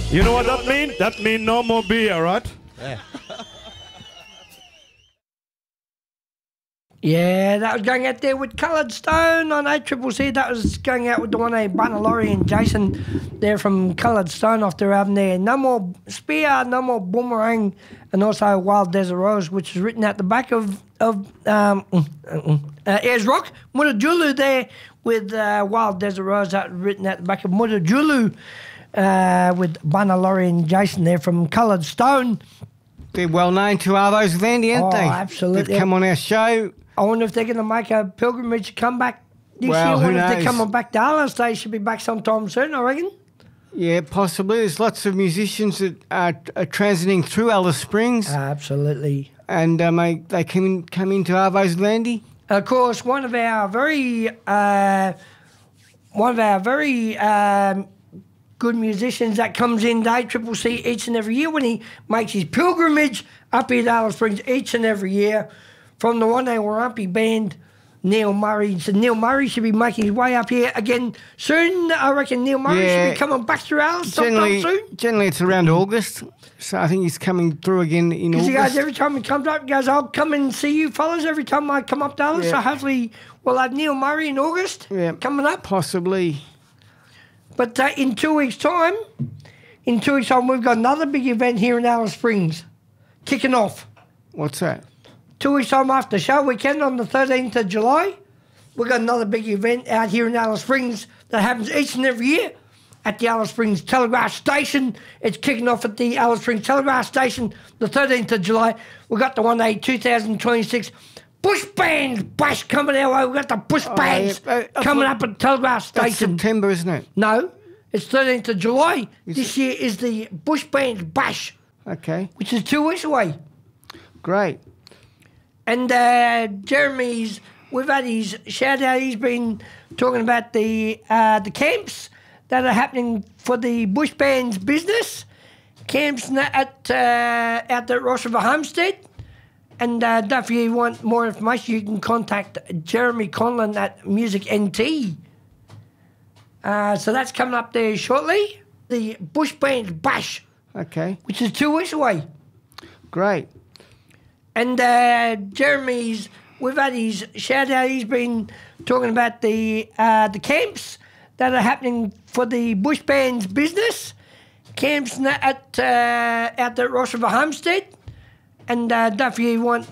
You know what that mean? That mean no more beer, right? Yeah, that was going out there with Coloured Stone on ACCC. That was going out with the one Bunalori and Jason there from Coloured Stone off their album there. No More Spear, No More Boomerang, and also Wild Desert Rose, which is written at the back of Ayers Rock. Mutijulu there with Wild Desert Rose, that was written at the back of Mutijulu with Bunalori and Jason there from Coloured Stone. They're well known to Arvo's with Andy, aren't they? Absolutely. They've come on our show. I wonder if they're going to make a pilgrimage comeback this year. I wonder if they're coming back to Alice. They should be back sometime soon, I reckon. Yeah, possibly. There's lots of musicians that are transiting through Alice Springs. Absolutely. And they come into Arvo's with Andy. Of course, one of our very good musicians that comes in to ACCC each and every year when he makes his pilgrimage up here at Alice Springs each and every year from the One Warumpi band, Neil Murray. So Neil Murray should be making his way up here again soon. I reckon Neil Murray should be coming back through Alice sometime soon. Generally it's around August, so I think he's coming through again in August. He goes, every time he comes up, he goes, I'll come and see you fellas every time I come up to Alice. So hopefully we'll have Neil Murray in August coming up. Possibly. But in 2 weeks' time, we've got another big event here in Alice Springs, kicking off. What's that? 2 weeks' time after show weekend on the 13th of July, we've got another big event out here in Alice Springs that happens each and every year at the Alice Springs Telegraph Station. It's kicking off at the Alice Springs Telegraph Station the 13th of July. We've got the 2026 Bush Bands Bash coming our way. We've got the Bush Bands coming up at Telegraph Station. That's September, isn't it? No, it's 13th of July. This year is the Bush Bands Bash. Okay. Which is 2 weeks away. Great. And we've had his shout out. He's been talking about the camps that are happening for the Bush Bands business. Camps out at Ross River Homestead. And don't forget, if you want more information, you can contact Jeremy Conlon at Music NT. So that's coming up there shortly. The Bush Bands Bash. Okay. Which is 2 weeks away. Great. And we've had his shout out. He's been talking about the camps that are happening for the Bush Bands business. Camps out Ross River Homestead. And don't forget, if you want